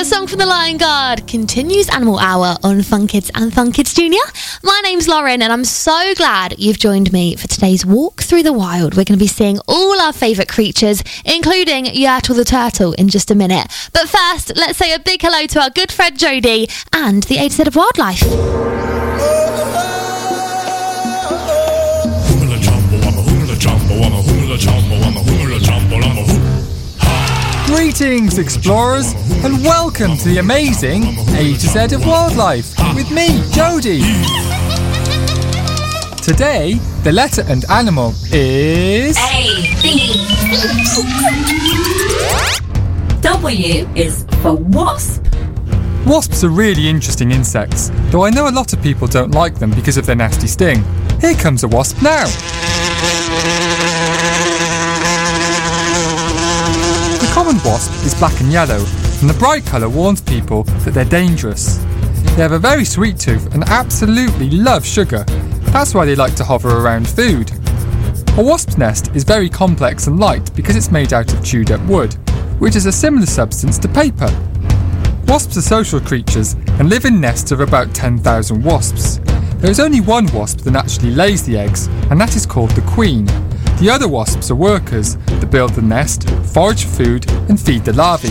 A song from the Lion Guard continues Animal Hour on Fun Kids and Fun Kids Junior. My name's Lauren and I'm so glad you've joined me for today's walk through the wild. We're going to be seeing all our favourite creatures, including Yertle the turtle, in just a minute. But first, let's say a big hello to our good friend Jodie and the A to Z of Wildlife. Greetings, explorers, and welcome to the amazing A to Z of Wildlife with me, Jodie. Today, the letter and animal is A, B. W is for wasp. Wasps are really interesting insects, though I know a lot of people don't like them because of their nasty sting. Here comes a wasp now. The common wasp is black and yellow, and the bright colour warns people that they're dangerous. They have a very sweet tooth and absolutely love sugar. That's why they like to hover around food. A wasp's nest is very complex and light because it's made out of chewed up wood, which is a similar substance to paper. Wasps are social creatures and live in nests of about 10,000 wasps. There is only one wasp that actually lays the eggs, and that is called the queen. The other wasps are workers that build the nest, forage for food and feed the larvae.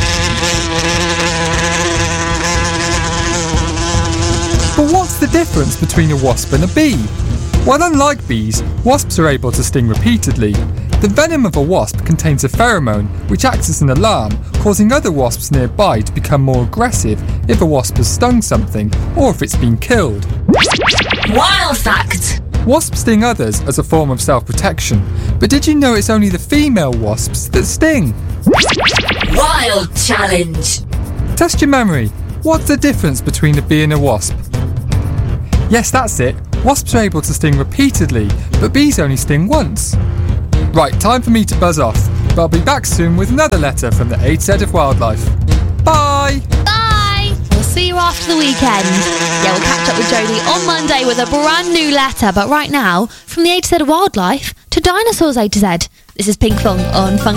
But what's the difference between a wasp and a bee? Well, unlike bees, wasps are able to sting repeatedly. The venom of a wasp contains a pheromone which acts as an alarm, causing other wasps nearby to become more aggressive if a wasp has stung something or if it's been killed. Wild fact. Wasps sting others as a form of self-protection, but did you know it's only the female wasps that sting? Wild challenge. Test your memory. What's the difference between a bee and a wasp? Yes, that's it. Wasps are able to sting repeatedly, but bees only sting once. Right, time for me to buzz off, but I'll be back soon with another letter from the A to Z of Wildlife. Bye! Bye! We'll see you after the weekend. Yeah, we'll catch up with Jodie on Monday with a brand new letter, but right now, from the A to Z of Wildlife to dinosaurs A to Z. This is Pink Fong on Fun